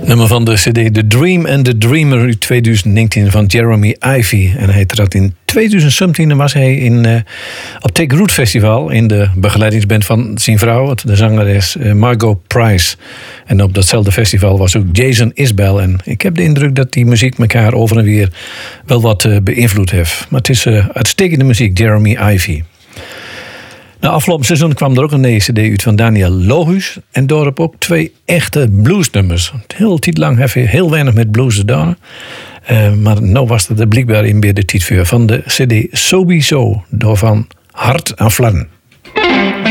Nummer van de cd The Dream and the Dreamer uit 2019 van Jeremy Ivy. En hij trad in 2017 en was hij op Take Root Festival in de begeleidingsband van zijn vrouw, de zangeres Margot Price. En op datzelfde festival was ook Jason Isbell. En ik heb de indruk dat die muziek elkaar over en weer wel wat beïnvloed heeft. Maar het is uitstekende muziek, Jeremy Ivy. Na afgelopen seizoen kwam er ook een nieuwe cd uit van Daniel Lohuus. En daarop ook 2 echte bluesnummers. Heel tijd lang heb je heel weinig met blues gedaan. Maar nu was het er blijkbaar in weer de tijd voor. Van de cd Sowieso, door van Hart aan Flarden.